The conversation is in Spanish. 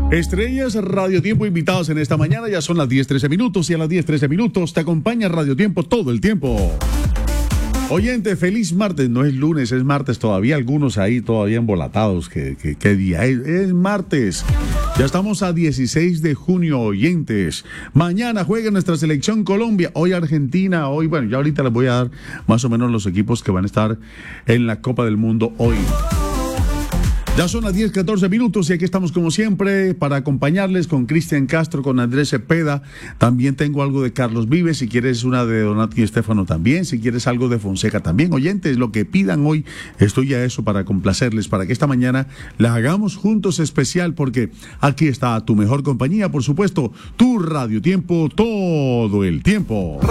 Estrellas Radio Tiempo invitados en esta mañana, ya son las 10:13 minutos y a las 10:13 minutos te acompaña Radio Tiempo todo el tiempo. Oyente, feliz martes, no es lunes, es martes todavía, algunos ahí todavía embolatados, ¿qué día es? Es martes, ya estamos a 16 de junio, oyentes. Mañana juega nuestra selección Colombia, hoy Argentina, bueno, ya ahorita les voy a dar más o menos los equipos que van a estar en la Copa del Mundo hoy. Ya son las 10:14 minutos y aquí estamos como siempre para acompañarles con Cristian Castro, con Andrés Cepeda. También tengo algo de Carlos Vives, si quieres una de Donati y Estefano también, si quieres algo de Fonseca también. Oyentes, lo que pidan hoy, estoy a eso para complacerles, para que esta mañana la hagamos juntos especial, porque aquí está tu mejor compañía, por supuesto, tu Radio Tiempo todo el tiempo.